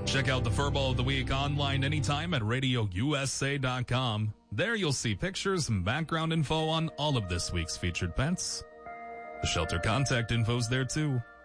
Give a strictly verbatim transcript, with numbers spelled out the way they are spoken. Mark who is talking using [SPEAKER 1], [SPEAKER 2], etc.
[SPEAKER 1] Check out the Furball of the Week online anytime at radio u s a dot com. There you'll see pictures and background info on all of this week's featured pets. The shelter contact info's there too.